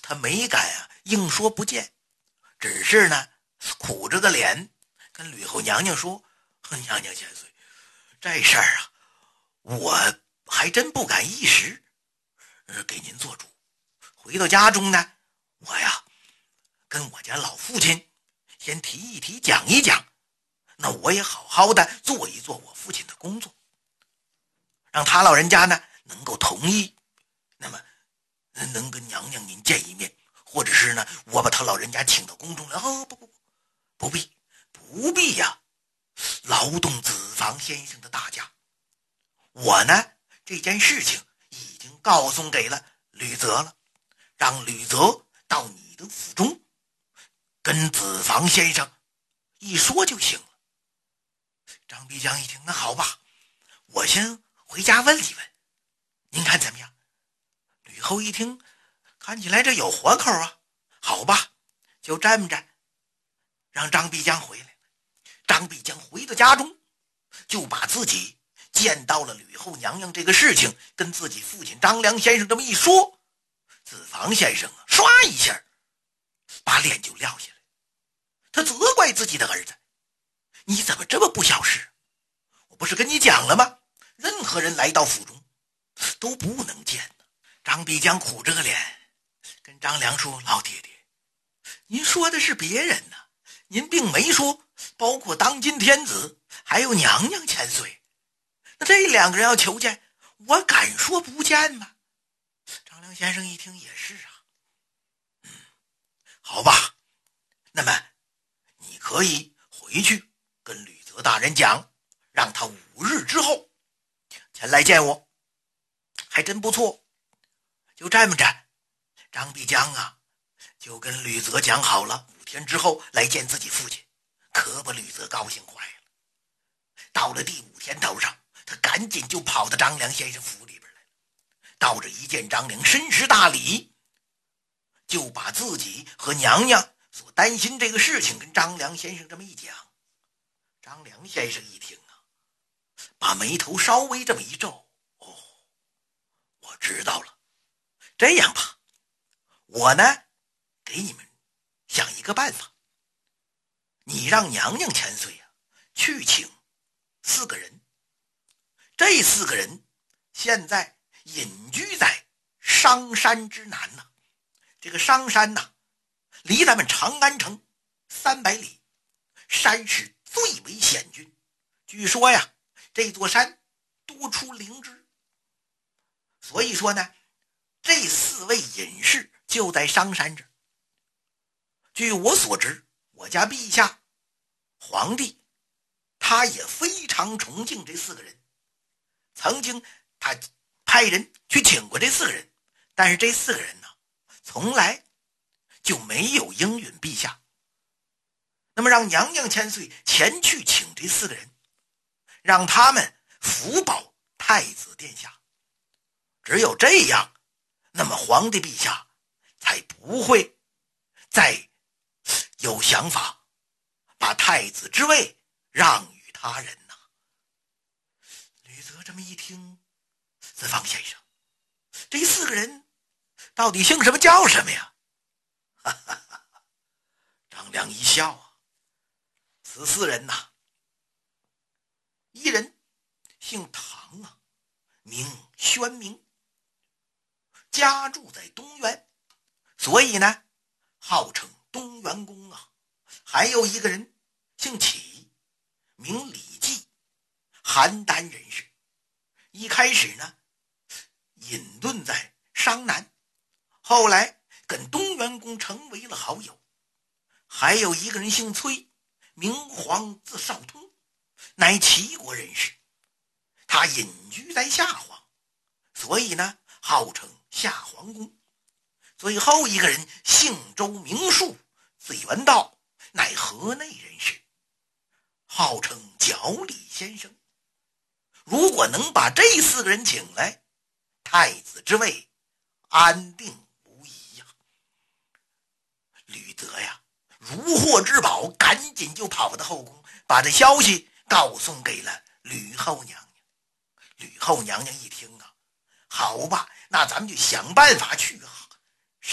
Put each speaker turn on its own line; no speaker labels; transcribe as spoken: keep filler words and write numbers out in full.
他没敢啊硬说不见，只是呢苦着个脸跟吕后娘娘说：娘娘千岁，这事儿啊我还真不敢一时呃给您做主。回到家中呢，我呀跟我家老父亲先提一提讲一讲，那我也好好的做一做我父亲的工作，让他老人家呢能够同意，那么能跟娘娘您见一面，或者是呢我把他老人家请到宫中来。哦，不不不不必不必呀、啊，劳动子房先生的大驾。我呢这件事情已经告诉给了吕泽了，让吕泽到你的府中跟子房先生一说就行了。张必江一听，那好吧，我先回家问一问，您看怎么样？吕后一听，看起来这有活口啊，好吧，就这么着，让张必江回来。张必江回到家中，就把自己见到了吕后娘娘这个事情跟自己父亲张良先生这么一说，子房先生啊，唰一下把脸就撂下来。他责怪自己的儿子，你怎么这么不小事？我不是跟你讲了吗？任何人来到府中都不能见呢。张必江苦着个脸跟张良说，老爹爹，您说的是别人呢，您并没说包括当今天子还有娘娘千岁，那这两个人要求见，我敢说不见吗？张良先生一听，也是啊，嗯，好吧，那么你可以回去跟吕泽大人讲，让他五日之后前来见我，还真不错。就这么着，张必江啊就跟吕泽讲好了，五天之后来见自己父亲，可把吕泽高兴坏了。到了第五天头上，他赶紧就跑到张良先生府里边来了，到这一见张良，深施大礼，就把自己和娘娘所担心这个事情跟张良先生这么一讲。张良先生一听啊，把眉头稍微这么一皱，哦，我知道了，这样吧，我呢给你们想一个办法，你让娘娘千岁啊去请四个人，这四个人现在隐居在商山之南呢、啊。这个商山呐、啊，离咱们长安城三百里，山势最为险峻。据说呀，这座山多出灵芝，所以说呢，这四位隐士就在商山这儿。据我所知，我家陛下皇帝他也非常崇敬这四个人，曾经他派人去请过这四个人，但是这四个人呢，从来就没有应允陛下。那么让娘娘千岁前去请这四个人，让他们辅保太子殿下，只有这样，那么皇帝陛下才不会再有想法把太子之位让与他人呐、啊。吕泽这么一听，子房先生，这四个人到底姓什么叫什么呀？哈哈哈！张良一笑啊，此四人呐、啊，一人姓唐啊，名宣明，家住在东园，所以呢号称东园公啊。还有一个人姓启，名李继，邯郸人士，一开始呢隐遁在商南，后来跟东园公成为了好友。还有一个人姓崔，名黄，字少通，乃齐国人士，他隐居在夏皇，所以呢号称夏皇公。最后一个人姓周，名树，字元道，乃河内人士，号称角李先生。如果能把这四个人请来，太子之位安定无疑呀、啊。吕泽呀如获至宝，赶紧就跑到后宫，把这消息告诉给了吕后娘娘。吕后娘娘一听啊，好吧，那咱们就想办法去啊。